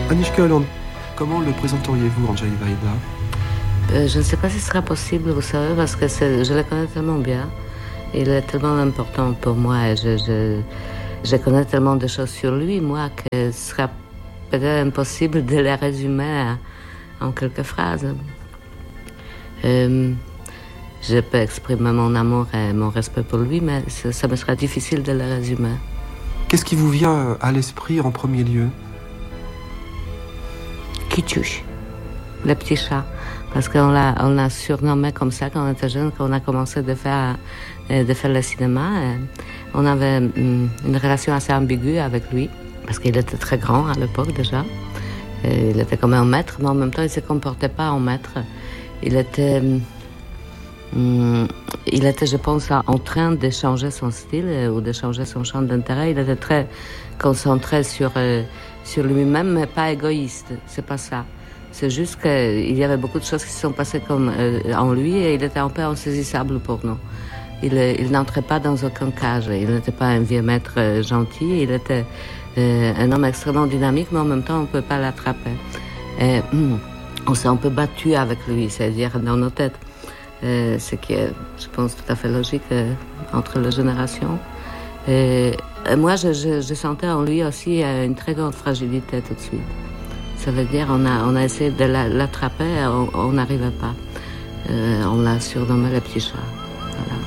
Anichka Holland, comment le présenteriez-vous, Ranjali Vaida? Je ne sais pas si ce sera possible, vous savez, parce que je le connais tellement bien. Il est tellement important pour moi et je connais tellement de choses sur lui, moi, que ce sera peut-être impossible de les résumer en quelques phrases. Je peux exprimer mon amour et mon respect pour lui, mais ça me sera difficile de le résumer. Qu'est-ce qui vous vient à l'esprit en premier lieu? Kitchuch, le petit chat. Parce qu'on l'a surnommé comme ça quand on était jeune, quand on a commencé de faire le cinéma. On avait une relation assez ambiguë avec lui, parce qu'il était très grand à l'époque déjà. Il était comme un maître, mais en même temps, il ne se comportait pas en maître. Il était, je pense, en train de changer son style ou de changer son champ d'intérêt. Il était très concentré sur lui-même, mais pas égoïste. C'est pas ça. C'est juste qu'il y avait beaucoup de choses qui se sont passées comme en lui et il était un peu insaisissable pour nous. Il n'entrait pas dans aucun cage. Il n'était pas un vieux maître gentil. Il était un homme extrêmement dynamique, mais en même temps, on ne peut pas l'attraper. Et, on s'est un peu battu avec lui, c'est-à-dire dans nos têtes. Ce qui est, je pense, tout à fait logique entre les générations. Et moi, je sentais en lui aussi une très grande fragilité tout de suite. Ça veut dire on a essayé de l'attraper, on n'arrivait pas. On l'a surnommé le petit chat.